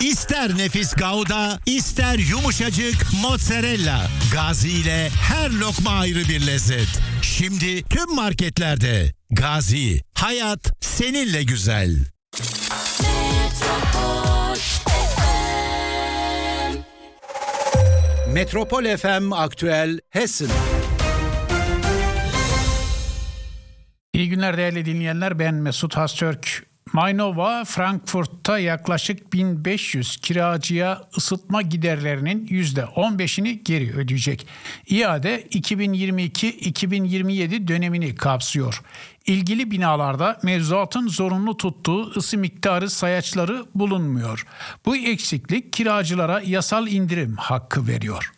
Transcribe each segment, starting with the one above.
İster nefis Gouda, ister yumuşacık mozzarella. Gazi ile her lokma ayrı bir lezzet. Şimdi tüm marketlerde. Gazi, hayat seninle güzel. Metropol FM Aktüel Hessen. İyi günler değerli dinleyenler, ben Mesut Hastürk. Mainova, Frankfurt'ta yaklaşık 1500 kiracıya ısıtma giderlerinin %15'ini geri ödeyecek. İade 2022-2027 dönemini kapsıyor. İlgili binalarda mevzuatın zorunlu tuttuğu ısı miktarı sayaçları bulunmuyor. Bu eksiklik kiracılara yasal indirim hakkı veriyor.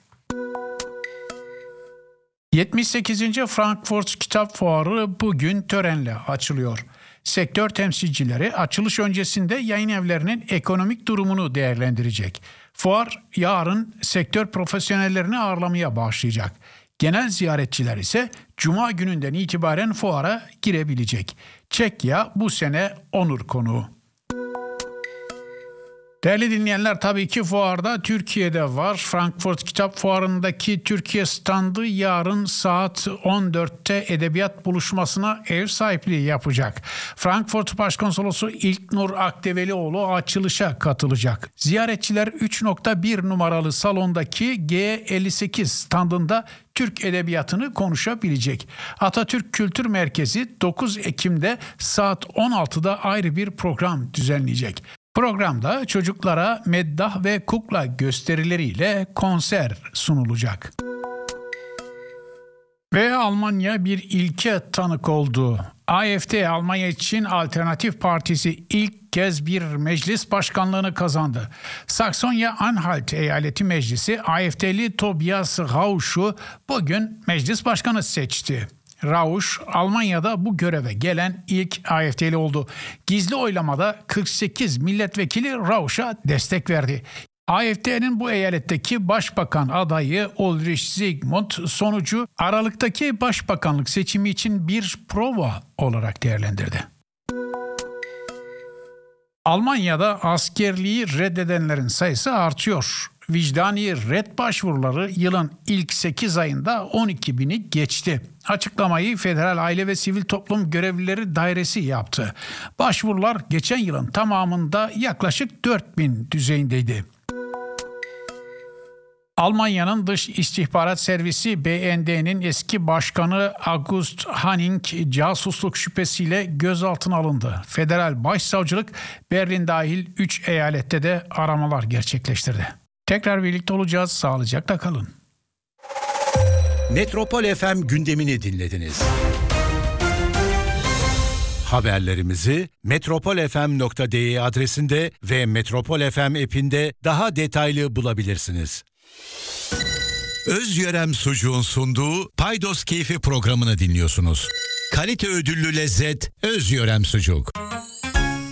78. Frankfurt Kitap Fuarı bugün törenle açılıyor. Sektör temsilcileri açılış öncesinde yayın evlerinin ekonomik durumunu değerlendirecek. Fuar yarın sektör profesyonellerini ağırlamaya başlayacak. Genel ziyaretçiler ise Cuma gününden itibaren fuara girebilecek. Çekya bu sene onur konuğu. Değerli dinleyenler, tabii ki fuarda Türkiye'de var. Frankfurt Kitap Fuarı'ndaki Türkiye standı yarın saat 14'te edebiyat buluşmasına ev sahipliği yapacak. Frankfurt Başkonsolosu İlknur Akdevelioğlu açılışa katılacak. Ziyaretçiler 3.1 numaralı salondaki G58 standında Türk edebiyatını konuşabilecek. Atatürk Kültür Merkezi 9 Ekim'de saat 16'da ayrı bir program düzenleyecek. Programda çocuklara meddah ve kukla gösterileriyle konser sunulacak. Ve Almanya bir ilke tanık oldu. AfD, Almanya için Alternatif Partisi ilk kez bir meclis başkanlığını kazandı. Saksonya-Anhalt Eyaleti Meclisi AfD'li Tobias Rausch'u bugün meclis başkanı seçti. Rausch, Almanya'da bu göreve gelen ilk AfD'li oldu. Gizli oylamada 48 milletvekili Rausch'a destek verdi. AfD'nin bu eyaletteki başbakan adayı Ulrich Zygmunt sonucu Aralık'taki başbakanlık seçimi için bir prova olarak değerlendirdi. Almanya'da askerliği reddedenlerin sayısı artıyor. Vicdani red başvuruları yılın ilk 8 ayında 12 bini geçti. Açıklamayı Federal Aile ve Sivil Toplum Görevlileri Dairesi yaptı. Başvurular geçen yılın tamamında yaklaşık 4 bin düzeyindeydi. Almanya'nın Dış İstihbarat Servisi BND'nin eski başkanı August Hanning casusluk şüphesiyle gözaltına alındı. Federal Başsavcılık Berlin dahil 3 eyalette de aramalar gerçekleştirdi. Tekrar birlikte olacağız. Sağlıcakla kalın. Metropol FM gündemini dinlediniz. Haberlerimizi metropolfm.de adresinde ve Metropol FM app'inde daha detaylı bulabilirsiniz. Özyörem Sucuğun sunduğu Paydos Keyfi programını dinliyorsunuz. Kalite ödüllü lezzet Özyörem Sucuk.